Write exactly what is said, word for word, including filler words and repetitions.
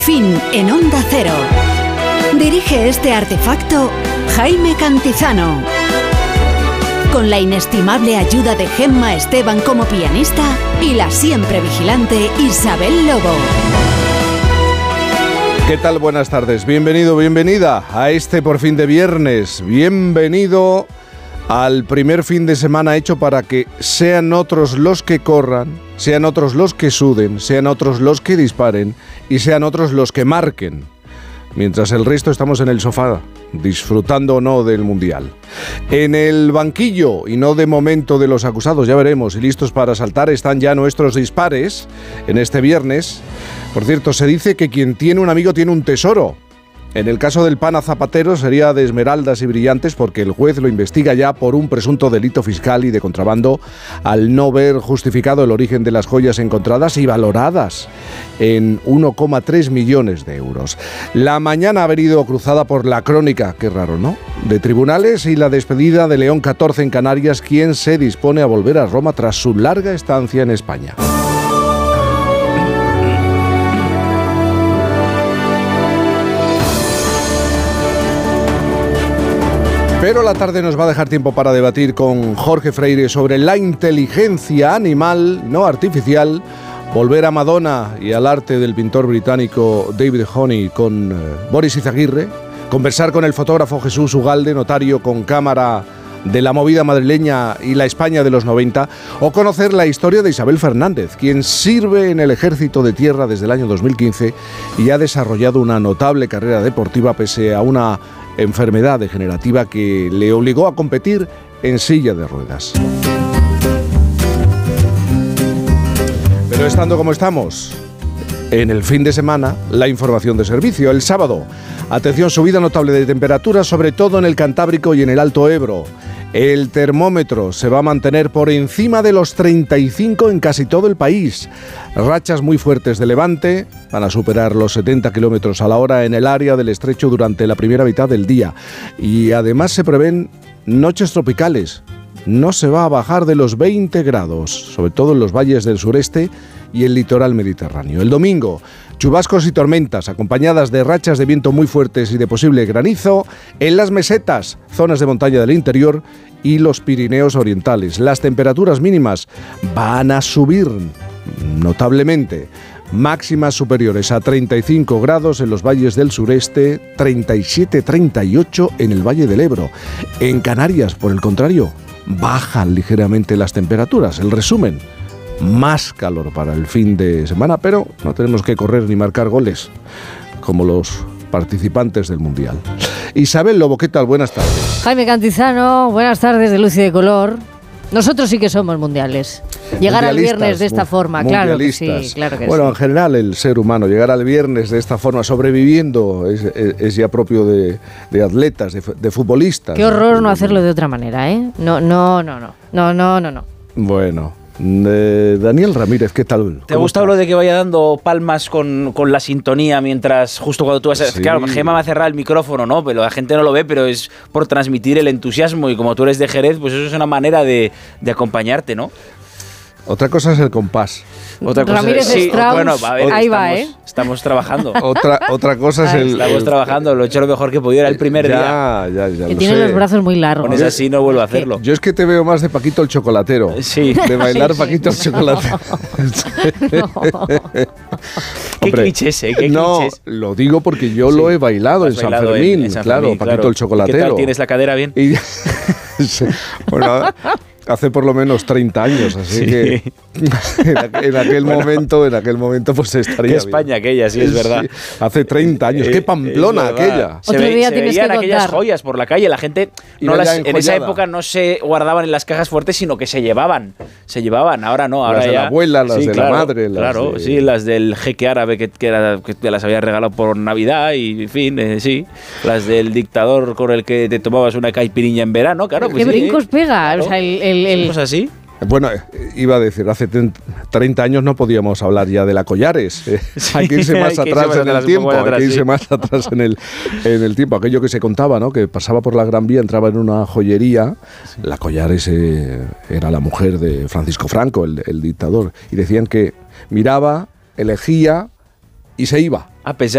Fin en Onda Cero. Dirige este artefacto Jaime Cantizano. Con la inestimable ayuda de Gemma Esteban como pianista y la siempre vigilante Isabel Lobo. ¿Qué tal? Buenas tardes. Bienvenido, bienvenida a este por fin de viernes. Bienvenido al primer fin de semana hecho para que sean otros los que corran, sean otros los que suden, sean otros los que disparen y sean otros los que marquen. Mientras el resto estamos en el sofá, disfrutando o no del Mundial. En el banquillo, y no de momento de los acusados, ya veremos, y listos para saltar, están ya nuestros dispares en este viernes. Por cierto, se dice que quien tiene un amigo tiene un tesoro. En el caso del pana Zapatero sería de esmeraldas y brillantes porque el juez lo investiga ya por un presunto delito fiscal y de contrabando al no ver justificado el origen de las joyas encontradas y valoradas en uno coma tres millones de euros. La mañana ha venido cruzada por la crónica, qué raro, ¿no?, de tribunales y la despedida de León catorce en Canarias, quien se dispone a volver a Roma tras su larga estancia en España. Pero la tarde nos va a dejar tiempo para debatir con Jorge Freire sobre la inteligencia animal, no artificial, volver a Madonna y al arte del pintor británico David Honey con eh, Boris Izaguirre, conversar con el fotógrafo Jesús Ugalde, notario con cámara de la movida madrileña y la España de los noventa, o conocer la historia de Isabel Fernández, quien sirve en el Ejército de Tierra desde el año dos mil quince y ha desarrollado una notable carrera deportiva pese a una enfermedad degenerativa que le obligó a competir en silla de ruedas. Pero estando como estamos, en el fin de semana, la información de servicio. El sábado, atención, subida notable de temperatura, sobre todo en el Cantábrico y en el Alto Ebro. El termómetro se va a mantener por encima de los treinta y cinco en casi todo el país. Rachas muy fuertes de levante van a superar los setenta kilómetros a la hora en el área del estrecho durante la primera mitad del día. Y además se prevén noches tropicales. No se va a bajar de los veinte grados, sobre todo en los valles del sureste y el litoral mediterráneo. El domingo, chubascos y tormentas, acompañadas de rachas de viento muy fuertes y de posible granizo en las mesetas, zonas de montaña del interior y los Pirineos orientales. Las temperaturas mínimas van a subir notablemente. Máximas superiores a treinta y cinco grados en los valles del sureste, treinta y siete, treinta y ocho en el Valle del Ebro. En Canarias, por el contrario, bajan ligeramente las temperaturas. El resumen: más calor para el fin de semana, pero no tenemos que correr ni marcar goles como los participantes del Mundial. Isabel Lobo, ¿qué tal? Buenas tardes. Jaime Cantizano, buenas tardes de luz y de color. Nosotros sí que somos mundiales. Llegar al viernes de esta forma, claro que sí, claro que bueno, sí. En general el ser humano, llegar al viernes de esta forma, sobreviviendo, es, es, es ya propio de, de atletas, de, de futbolistas. Qué horror no hacerlo de otra manera, ¿eh? No, no, no, no, no, no, no, no. Bueno, eh, Daniel Ramírez, ¿qué tal? ¿Te ha gustado lo de que vaya dando palmas con, con la sintonía mientras justo cuando tú vas a... Sí. Claro, Gemma me ha cerrado el micrófono, ¿no? Pero la gente no lo ve, pero es por transmitir el entusiasmo y como tú eres de Jerez, pues eso es una manera de, de acompañarte, ¿no? Otra cosa es el compás. Otra cosa Ramírez es, sí, Strauss, bueno, a ver, ahí estamos, va, ¿eh? Estamos trabajando. Otra, otra cosa es el... Estamos el, trabajando, lo he hecho lo mejor que podía, era el primer ya, día. Ya, ya, que lo tiene sé. los brazos muy largos. Pones así, no vuelvo a hacerlo. Yo es que te veo más de Paquito el Chocolatero. Sí. De bailar Sí, Paquito sí. el Chocolatero. No. Qué clichés, ¿eh? Qué no, clichés. lo digo porque yo Sí. lo he bailado en Has San bailado Fermín, en- en San claro, Fermín, Paquito claro. el Chocolatero. ¿Qué tal? ¿Tienes la cadera bien? Y, sí, bueno, hace por lo menos treinta años, así Sí. que en, aqu- en aquel Bueno. momento, en aquel momento pues estaría Qué bien. España aquella, sí, es verdad. hace treinta años, Eh, qué Pamplona es verdad. aquella. Se, Otro ve- día se tienes veían que aquellas contar. joyas por la calle, la gente Iba no las, ya en esa enjollada. época no se guardaban en las cajas fuertes, sino que se llevaban, se llevaban, ahora no, ahora Las de ya, la abuela, las sí, de la claro, madre, las claro, de- sí, las del jeque árabe que, que, era, que te las había regalado por Navidad y en fin, eh, sí, las del dictador con el que te tomabas una caipiriña en verano, claro, pues ¿Qué sí, brincos ¿eh? pega? Claro. O sea, el, el, el- Cosas así. Bueno, eh, iba a decir, hace treinta años no podíamos hablar ya de la Collares. Eh, Sí, hay que irse más hay que irse atrás más en atrás, el un tiempo, poco más hay que atrás, irse sí. más atrás en el, en el tiempo. Aquello que se contaba, ¿no? Que pasaba por la Gran Vía, entraba en una joyería, la Collares eh, era la mujer de Francisco Franco, el, el dictador, y decían que miraba, elegía y se iba. A pesar